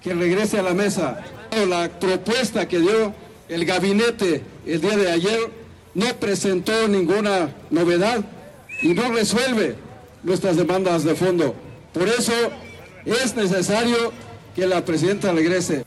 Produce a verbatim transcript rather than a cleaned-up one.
que regrese a la mesa. La propuesta que dio el gabinete el día de ayer no presentó ninguna novedad y no resuelve nuestras demandas de fondo. Por eso es necesario que la presidenta regrese.